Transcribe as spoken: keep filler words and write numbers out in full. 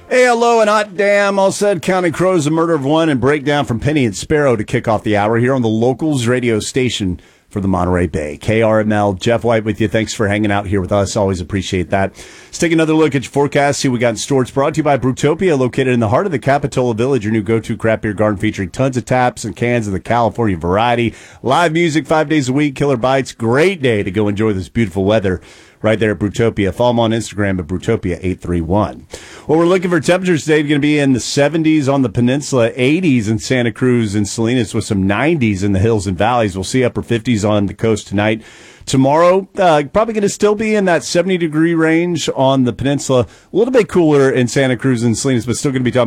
Hey, hello, and hot damn, all said, Counting Crows, the murder of one, and breakdown from Penny and Sparrow to kick off the hour here on the Locals radio station for the Monterey Bay. K R M L, Jeff White with you. Thanks for hanging out here with us. Always appreciate that. Let's take another look at your forecast, see what we got in store. It's brought to you by Brewtopia, located in the heart of the Capitola Village, your new go-to craft beer garden featuring tons of taps and cans of the California variety. Live music five days a week, killer bites. Great day to go enjoy this beautiful weather right there at Brewtopia. Follow them on Instagram at Brewtopia eight three one. Well, we're looking for temperatures today. Going to be in the seventies on the peninsula, eighties in Santa Cruz and Salinas, with some nineties in the hills and valleys. We'll see upper fifties on the coast tonight. Tomorrow, uh, probably going to still be in that seventy degree range on the peninsula. A little bit cooler in Santa Cruz and Salinas, but still going to be talking